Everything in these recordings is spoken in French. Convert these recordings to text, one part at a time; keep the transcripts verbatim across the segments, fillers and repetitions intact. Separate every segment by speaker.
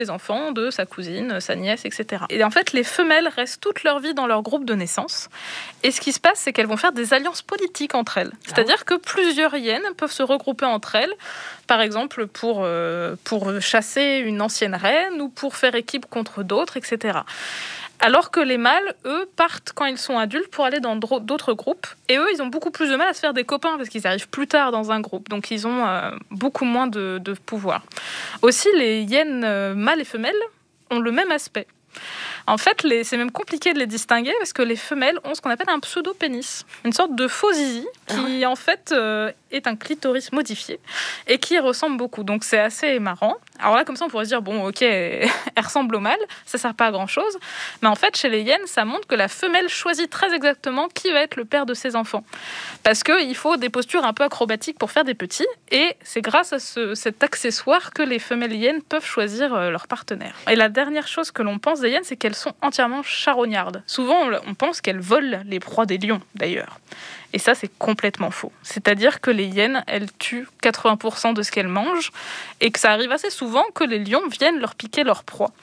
Speaker 1: les enfants de sa cousine, sa nièce, et cetera. Et en fait, les femelles restent toute leur vie dans leur groupe de naissance. Et ce qui se passe, c'est qu'elles vont faire des alliances politiques entre elles. C'est-à-dire ah ouais. que plusieurs hyènes peuvent se regrouper entre elles, par exemple pour, euh, pour chasser une ancienne reine ou pour faire équipe contre d'autres, et cetera. Alors que les mâles, eux, partent quand ils sont adultes pour aller dans d'autres groupes. Et eux, ils ont beaucoup plus de mal à se faire des copains parce qu'ils arrivent plus tard dans un groupe. Donc, ils ont euh, beaucoup moins de, de pouvoir. Aussi, les hyènes euh, mâles et femelles ont le même aspect. En fait, les, c'est même compliqué de les distinguer parce que les femelles ont ce qu'on appelle un pseudo-pénis, une sorte de faux zizi qui, en fait, euh, est un clitoris modifié et qui ressemble beaucoup. Donc, c'est assez marrant. Alors là, comme ça, on pourrait se dire, bon, ok, elle ressemble au mâle, ça sert pas à grand-chose. Mais en fait, chez les hyènes, ça montre que la femelle choisit très exactement qui va être le père de ses enfants. Parce qu'il faut des postures un peu acrobatiques pour faire des petits. Et c'est grâce à ce, cet accessoire que les femelles hyènes peuvent choisir leur partenaire. Et la dernière chose que l'on pense des hyènes, c'est qu'elles sont entièrement charognardes. Souvent, on pense qu'elles volent les proies des lions, d'ailleurs. Et ça, c'est complètement faux. C'est-à-dire que les hyènes, elles tuent quatre-vingts pour cent de ce qu'elles mangent et que ça arrive assez souvent que les lions viennent leur piquer leur proie.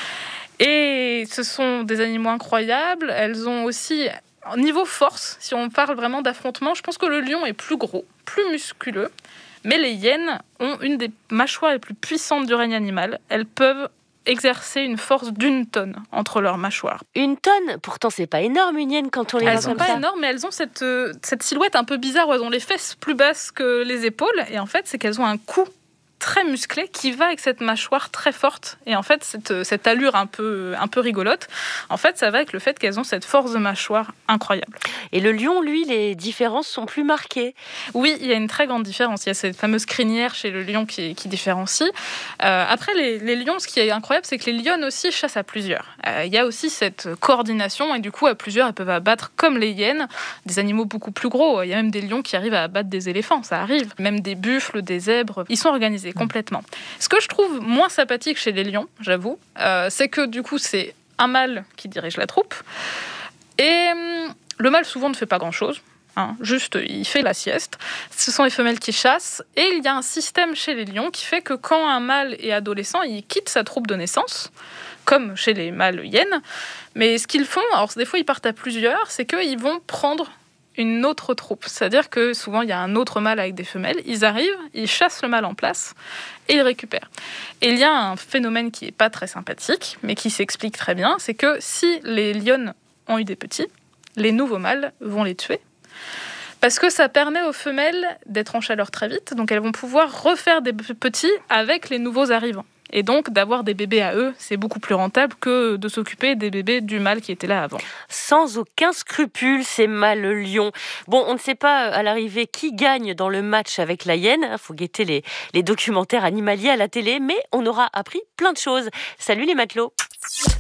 Speaker 1: Et ce sont des animaux incroyables. Elles ont aussi, niveau force, si on parle vraiment d'affrontement, je pense que le lion est plus gros, plus musculeux. Mais les hyènes ont une des mâchoires les plus puissantes du règne animal. Elles peuvent exercer une force d'une tonne entre leurs mâchoires.
Speaker 2: Une tonne? Pourtant, c'est pas énorme, une hyène, quand on les voit comme ça.
Speaker 1: Elles sont pas énormes, mais elles ont cette, euh, cette silhouette un peu bizarre où elles ont les fesses plus basses que les épaules. Et en fait, c'est qu'elles ont un cou très musclé qui va avec cette mâchoire très forte. Et en fait, cette, cette allure un peu, un peu rigolote, en fait, ça va avec le fait qu'elles ont cette force de mâchoire incroyable.
Speaker 2: Et le lion, lui, les différences sont plus marquées.
Speaker 1: Oui, il y a une très grande différence. Il y a cette fameuse crinière chez le lion qui, qui différencie. Euh, après, les, les lions, ce qui est incroyable, c'est que les lionnes aussi chassent à plusieurs. Euh, il y a aussi cette coordination, et du coup, à plusieurs, elles peuvent abattre, comme les hyènes, des animaux beaucoup plus gros. Il y a même des lions qui arrivent à abattre des éléphants, ça arrive. Même des buffles, des zèbres. Ils sont organisés complètement. Ce que je trouve moins sympathique chez les lions, j'avoue, euh, c'est que du coup, c'est un mâle qui dirige la troupe. Et hum, le mâle, souvent, ne fait pas grand-chose. Hein, juste, il fait la sieste. Ce sont les femelles qui chassent. Et il y a un système chez les lions qui fait que quand un mâle est adolescent, il quitte sa troupe de naissance, comme chez les mâles hyènes. Mais ce qu'ils font, alors des fois, ils partent à plusieurs, c'est qu'ils vont prendre une autre troupe. C'est-à-dire que souvent, il y a un autre mâle avec des femelles. Ils arrivent, ils chassent le mâle en place et ils récupèrent. Et il y a un phénomène qui n'est pas très sympathique, mais qui s'explique très bien, c'est que si les lionnes ont eu des petits, les nouveaux mâles vont les tuer. Parce que ça permet aux femelles d'être en chaleur très vite, donc elles vont pouvoir refaire des petits avec les nouveaux arrivants. Et donc, d'avoir des bébés à eux, c'est beaucoup plus rentable que de s'occuper des bébés du mâle qui était là avant.
Speaker 2: Sans aucun scrupule, ces mâles lions. Bon, on ne sait pas à l'arrivée qui gagne dans le match avec la hyène. Il faut guetter les, les documentaires animaliers à la télé, mais on aura appris plein de choses. Salut les matelots!